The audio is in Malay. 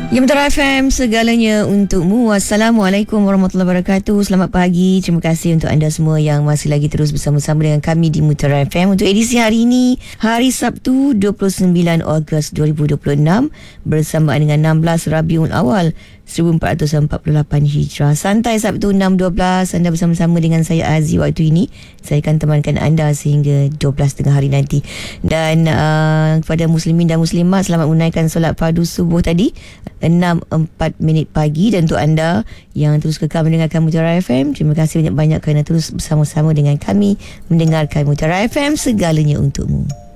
Ya, Mutara FM, segalanya untukmu. Assalamualaikum warahmatullahi wabarakatuh. Selamat pagi. Terima kasih untuk anda semua yang masih lagi terus bersama-sama dengan kami di Mutara FM. Untuk edisi hari ini, hari Sabtu 29 Ogos 2026, bersamaan dengan 16 Rabiul Awal 1448 Hijrah. Santai Sabtu 6.12, anda bersama-sama dengan saya Aziz waktu ini. Saya akan temankan anda sehingga 12 tengah hari nanti. Dan kepada muslimin dan muslimat, selamat menunaikan solat fardu subuh tadi 6.04 pagi. Dan untuk anda yang terus kekal mendengarkan Mutiara FM, terima kasih banyak-banyak kerana terus bersama-sama dengan kami mendengarkan Mutiara FM, segalanya untukmu.